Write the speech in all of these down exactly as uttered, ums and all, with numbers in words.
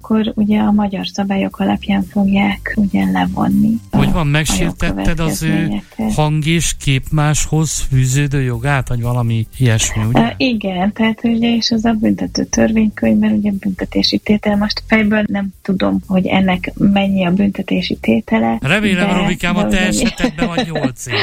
akkor ugye a magyar szabályok alapján fogják ugye levonni. Hogy van, megsértetted az ő hang- és képmáshoz fűződő jogát, vagy valami ilyesmi, ugye? Uh, igen, tehát ugye, és az a büntető törvénykönyvben ugye büntetési tétel. Most fejből nem tudom, hogy ennek mennyi a büntetési tétele. Remélem, Robikám, a te esetedben vagy nyolc év.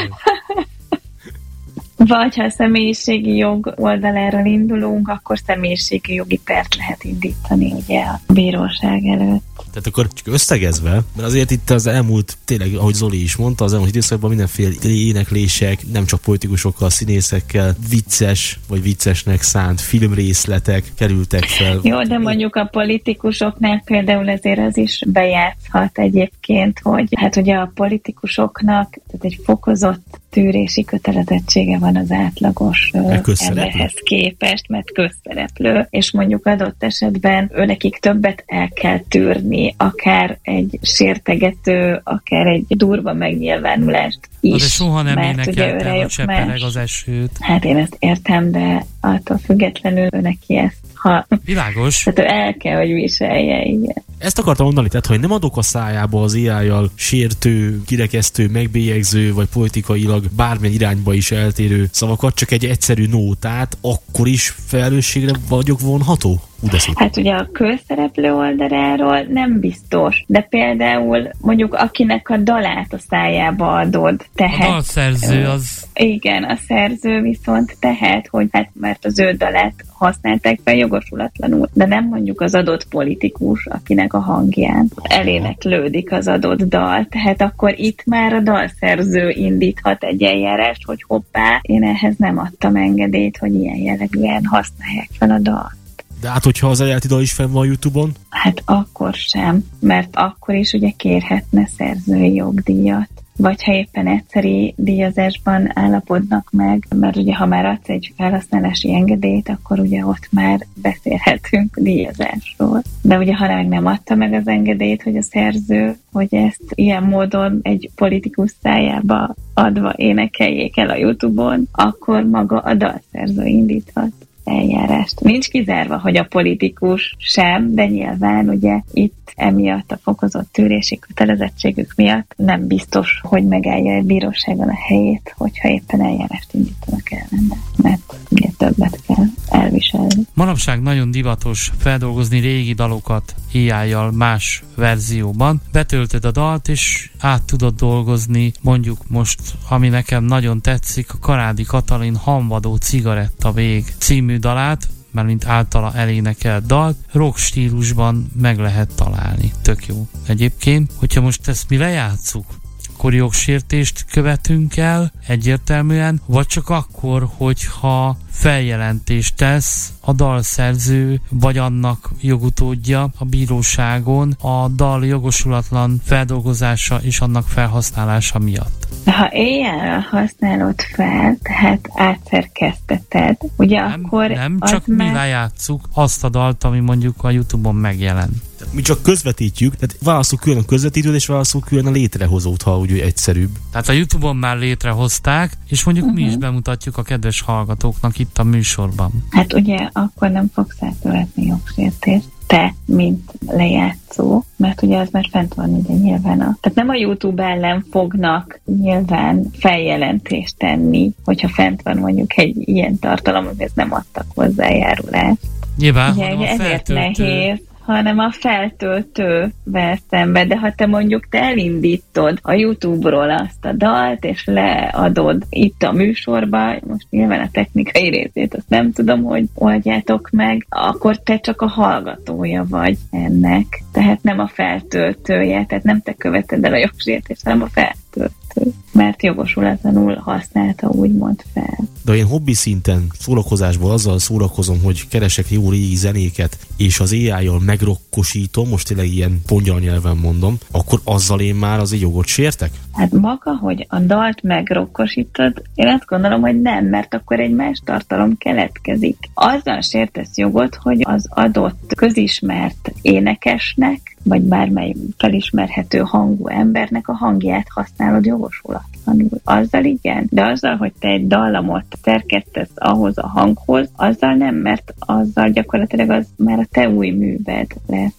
Vagy ha a személyiségi jog oldaláról indulunk, akkor személyiségi jogi pert lehet indítani ugye a bíróság előtt. Tehát akkor csak összegezve, mert azért itt az elmúlt, tényleg, ahogy Zoli is mondta, az elmúlt időszakban mindenféle éneklések, nem csak politikusokkal, színészekkel, vicces vagy viccesnek szánt filmrészletek kerültek fel. Jó, de mondjuk a politikusoknál például azért az is bejátszhat egyébként, hogy hát ugye a politikusoknak tehát egy fokozott tűrési kötelezettsége van az átlagos emberhez képest, mert közszereplő, és mondjuk adott esetben őnekik többet el kell tűrni, akár egy sértegető, akár egy durva megnyilvánulást is. De soha nem énekeltem, hogy csepereg az esőt. Hát én ezt értem, de attól függetlenül ő neki ezt, ha... Világos. Tehát el kell, hogy viselje, igen. Ezt akartam mondani, tehát, hogy nem adok a szájába az á í-jal sértő, kirekesztő, megbélyegző, vagy politikailag bármilyen irányba is eltérő szavakat, csak egy egyszerű nótát, akkor is felelősségre vagyok vonható? Hát ugye a közszereplő oldaláról nem biztos, de például mondjuk akinek a dalát a szájába adod, tehet. A dalszerző az... Igen, a szerző viszont tehet, hogy hát mert az ő dalát használták fel jogosulatlanul, de nem mondjuk az adott politikus, akinek a hangján eléneklődik az adott dal, tehát akkor itt már a dalszerző indíthat egy eljárást, hogy hoppá, én ehhez nem adtam engedélyt, hogy ilyen jellegűen használják fel a dalt. De hát, hogyha az eredeti dal is fenn van a YouTube-on? Hát akkor sem, mert akkor is ugye kérhetne szerzői jogdíjat. Vagy ha éppen egyszeri díjazásban állapodnak meg, mert ugye ha már adsz egy felhasználási engedélyt, akkor ugye ott már beszélhetünk díjazásról. De ugye ha meg nem adta meg az engedélyt, hogy a szerző, hogy ezt ilyen módon egy politikus szájába adva énekeljék el a YouTube-on, akkor maga a dalszerző indíthat eljárást. Nincs kizárva, hogy a politikus sem, de nyilván ugye itt emiatt a fokozott tűrési kötelezettségük miatt nem biztos, hogy megállja egy bíróságon a helyét, hogyha éppen eljárást indítanak ellene, mert ugye többet kell elviselni. Manapság nagyon divatos feldolgozni régi dalokat á í-jal más verzióban. Betöltöd a dalt, és át tudod dolgozni, mondjuk most, ami nekem nagyon tetszik, a Karádi Katalin Hamvadó cigaretta vég című dalát, mert mint általa elénekelt dalt, rock stílusban meg lehet találni. Tök jó. Egyébként, hogyha most ezt mi lejátszuk, akkor jogsértést követünk el egyértelműen, vagy csak akkor, hogyha feljelentést tesz a dalszerző, vagy annak jogutódja a bíróságon a dal jogosulatlan feldolgozása és annak felhasználása miatt. Ha éjjel használod fel, tehát átszerkeszteted, ugye nem, akkor... Nem, csak mi már... lejátszuk azt a dalt, ami mondjuk a YouTube-on megjelent. Mi csak közvetítjük, tehát válaszol külön a közvetítőt, és válaszol külön a létrehozót, ha úgy egyszerűbb. Tehát a YouTube-on már létrehozták, és mondjuk uh-huh. mi is bemutatjuk a kedves hallgatóknak itt a műsorban. Hát ugye akkor nem fogsz elkövetni jogsértést, te, mint lejátszó, mert ugye az már fent van ugye nyilván a... Tehát nem a YouTube ellen fognak nyilván feljelentést tenni, hogyha fent van mondjuk egy ilyen tartalom, hogy ezt nem adtak hozzájárulást. Nyilván, ugye, hanem a feltöltő... nehéz, hanem a feltöltővel szemben, de ha te mondjuk te elindítod a YouTube-ról azt a dalt, és leadod itt a műsorba, most nyilván a technikai részét azt nem tudom, hogy oldjátok meg, akkor te csak a hallgatója vagy ennek, tehát nem a feltöltője, tehát nem te követed el a jogsértést, hanem a feltöltő, mert jogosulatlanul használta úgymond fel. De én hobbi szinten szórakozásból azzal szórakozom, hogy keresek jó régi zenéket, és az á í-jal megrokkosítom, most tényleg ilyen pongyal nyelven mondom, akkor azzal én már azért jogot sértek? Hát maga, hogy a dalt megrokkosítod, én azt gondolom, hogy nem, mert akkor egy más tartalom keletkezik. Azzal sértesz jogot, hogy az adott közismert énekesnek, vagy bármely felismerhető hangú embernek a hangját használod jogosulatlanul. Azzal igen, de azzal, hogy te egy dallamot szerkesztesz ahhoz a hanghoz, azzal nem, mert azzal gyakorlatilag az már a te új műved lesz.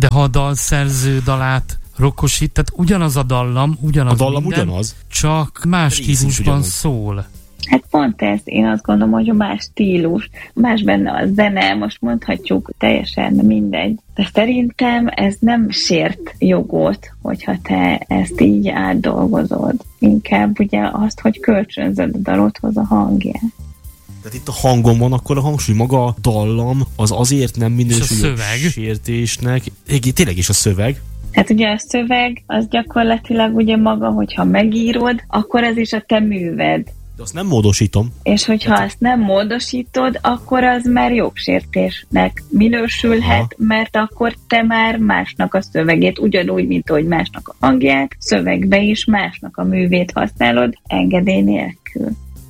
De ha a dalszerző dalát rokkosít, tehát ugyanaz a dallam, ugyanaz a dallam minden, ugyanaz, csak más stílusban szól. Hát pont ezt én azt gondolom, hogy a más stílus, más benne a zene, most mondhatjuk teljesen mindegy. De szerintem ez nem sért jogot, hogyha te ezt így átdolgozod. Inkább ugye azt, hogy kölcsönzöd a dalodhoz a hangját. Tehát itt a hangon van akkor a hangsúly, maga a dallam az azért nem minősül sértésnek. Tényleg is a szöveg. Hát ugye a szöveg az gyakorlatilag ugye maga, hogyha megírod, akkor ez is a te műved. De azt nem módosítom. És hogyha hát, azt nem módosítod, akkor az már jogsértésnek minősülhet, aha, mert akkor te már másnak a szövegét, ugyanúgy, mint ahogy másnak a hangját, szövegbe is másnak a művét használod engedély nélkül.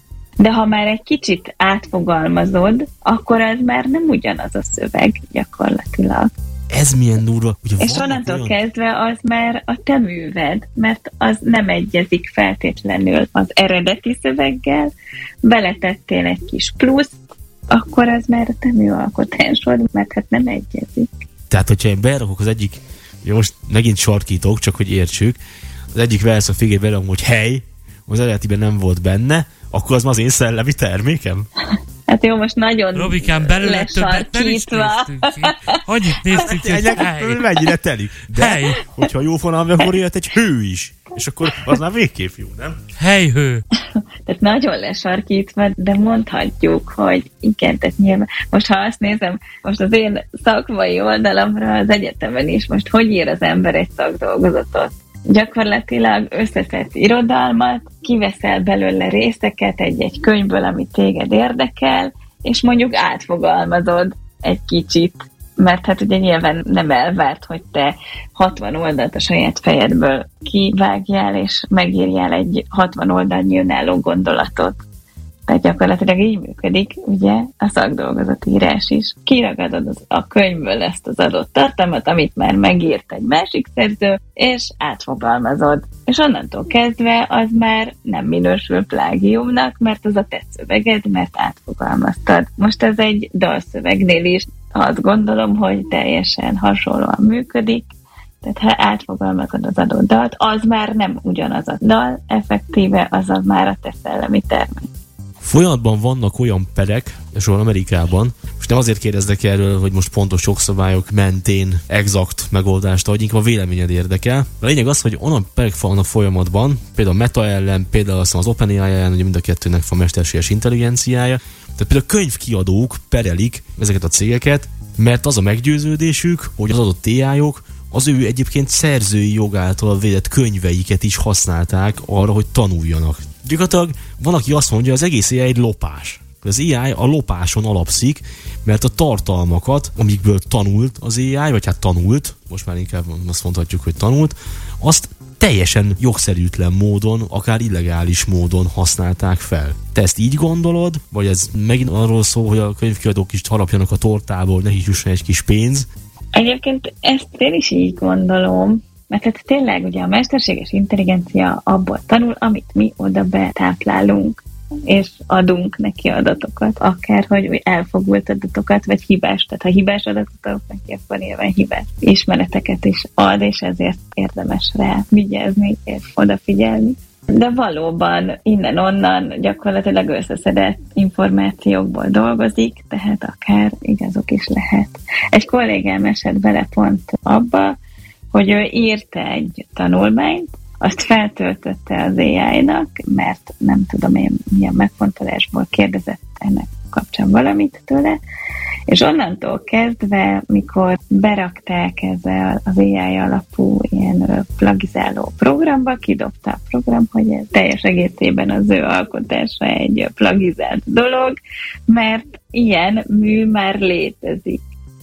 De ha már egy kicsit átfogalmazod, akkor az már nem ugyanaz a szöveg gyakorlatilag. Ez milyen durva. Ugye és onnantól olyan... kezdve az már a te műved, mert az nem egyezik feltétlenül az eredeti szöveggel, beletettél egy kis plusz, akkor az már a te műalkotásod, mert hát nem egyezik. Tehát, hogyha én berakok az egyik, jó, most megint sarkítok, csak hogy értsük, az egyik versz a figé berakom, hogy hely, az eredetiben nem volt benne, akkor az az én szellemi termékem? Hát jó, most nagyon Robikán, belőle többet nem is néztünk ki. Annyit néztünk ki, hogy hely. Mennyire telik. De, hely. Hogyha jó fonalmi, akkor jött egy hő is. És akkor az már végképp jó, nem? Helyhő. Tehát nagyon lesarkítva, de mondhatjuk, hogy igen, tehát nyilván. Most ha azt nézem, most az én szakmai oldalamra az egyetemen is, most hogy ír az ember egy szakdolgozatot? Gyakorlatilag összeszedsz irodalmat, kiveszel belőle részeket egy-egy könyvből, ami téged érdekel, és mondjuk átfogalmazod egy kicsit, mert hát ugye nyilván nem elvárt, hogy te hatvan oldalt a saját fejedből kivágjál, és megírjál egy hatvan oldalnyi önálló gondolatot. Tehát gyakorlatilag így működik, ugye, a szakdolgozatírás is. Kiragadod az, a könyvből ezt az adott tartalmat, amit már megírt egy másik szerző, és átfogalmazod. És onnantól kezdve az már nem minősül plágiumnak, mert az a te szöveged, mert átfogalmaztad. Most ez egy dalszövegnél is azt gondolom, hogy teljesen hasonlóan működik. Tehát ha átfogalmazod az adott dalt, az már nem ugyanaz a dal, effektíve az az már a te szellemi termék. Folyamatban vannak olyan perek, és olyan Amerikában, most nem azért kérdezlek erről, hogy most pontos jogszabályok mentén exakt megoldást adjunk, a véleményed érdekel. A lényeg az, hogy onnan perek vannak folyamatban, például a Meta ellen, például az OpenAI ellen, ugye mind a kettőnek van mesterséges intelligenciája. Tehát például könyvkiadók perelik ezeket a cégeket, mert az a meggyőződésük, hogy az adott á í-ok az ő egyébként szerzői jog által védett könyveiket is használták arra, hogy tanuljanak. Gyakorlatilag van, aki azt mondja, hogy az egész á í egy lopás. Az á í a lopáson alapszik, mert a tartalmakat, amikből tanult az á í, vagy hát tanult, most már inkább azt mondhatjuk, hogy tanult, azt teljesen jogszerűtlen módon, akár illegális módon használták fel. Te ezt így gondolod, vagy ez megint arról szól, hogy a könyvkiadók is harapjanak a tortából, ne is jusson egy kis pénz? Egyébként ezt én is így gondolom, mert hát tényleg ugye a mesterséges intelligencia abból tanul, amit mi oda betáplálunk, és adunk neki adatokat, akár hogy elfogult adatokat, vagy hibás. Tehát ha hibás adatot adok neki, akkor nyilván hibás ismereteket is ad, és ezért érdemes rá vigyázni és odafigyelni. De valóban innen-onnan gyakorlatilag összeszedett információkból dolgozik, tehát akár igazok is lehet. Egy kollégám esett bele pont abba, hogy ő írt egy tanulmányt, azt feltöltötte az á í-nak, mert nem tudom én milyen megfontolásból kérdezett ennek kapcsán valamit tőle, és onnantól kezdve, mikor berakták ezzel az á í alapú ilyen plagizáló programba, kidobta a program, hogy ez teljes egészében az ő alkotása egy plagizált dolog, mert ilyen mű már létezik.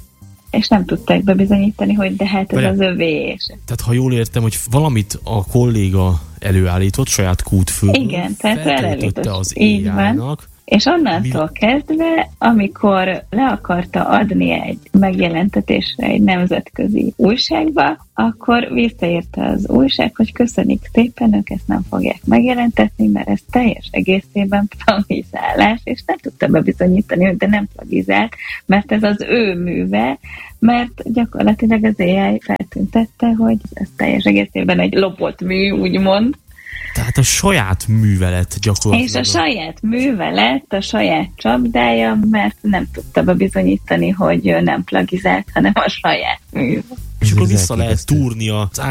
És nem tudták bebizonyítani, hogy de hát ez az övé. Tehát ha jól értem, hogy valamit a kolléga előállított saját kútfőből, igen, tehát feltöltötte az á í-nak, És onnantól kezdve, amikor le akarta adni egy megjelentetésre egy nemzetközi újságba, akkor visszaírta az újság, hogy köszönik szépen, ők ezt nem fogják megjelentetni, mert ez teljes egészében plagizálás, és nem tudta bebizonyítani, hogy de nem plagizált, mert ez az ő műve, mert gyakorlatilag az á i feltüntette, hogy ez teljes egészében egy lopott mű, úgymond. Tehát a saját művelet gyakorlatilag. És a saját művelet, a saját csapdája, mert nem tudta bebizonyítani, hogy nem plagizált, hanem a saját mű. És akkor vissza lehet túrni az